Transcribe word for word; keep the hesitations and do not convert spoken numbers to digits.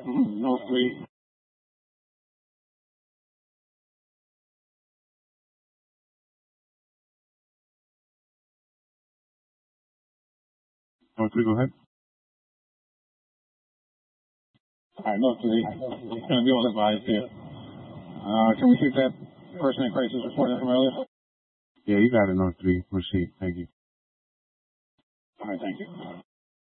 No three. No three, go ahead. All right, no three. It's going to be able to advise here. Uh, can we keep that person in crisis report from earlier? Yeah, you got it, no three. Proceed. Thank you. All right, thank you.